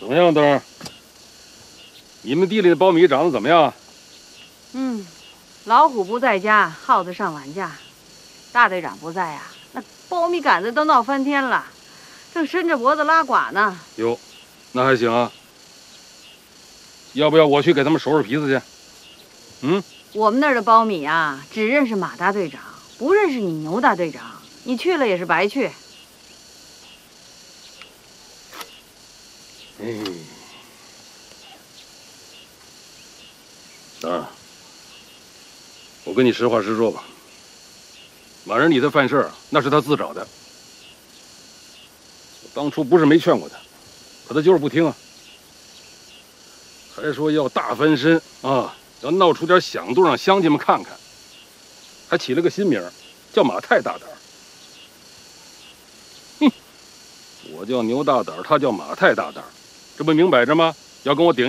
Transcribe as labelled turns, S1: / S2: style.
S1: 怎么样，灯儿？你们地里的苞米长得怎么样？
S2: 老虎不在家，耗子上晚驾。大队长不在呀，那苞米杆子都闹翻天了，正伸着脖子拉寡呢。
S1: 哟，那还行啊。要不要我去给他们收拾皮子去？
S2: 我们那儿的苞米啊，只认识马大队长，不认识你牛大队长。你去了也是白去。
S1: 啊，我跟你实话实说吧，马仁里他犯事儿，那是他自找的。我当初不是没劝过他，可他就是不听啊，还说要大翻身啊，要闹出点响动，让乡亲们看看，还起了个新名儿，叫马太大胆儿。我叫牛大胆儿，他叫马太大胆儿，这不明摆着吗？要跟我顶。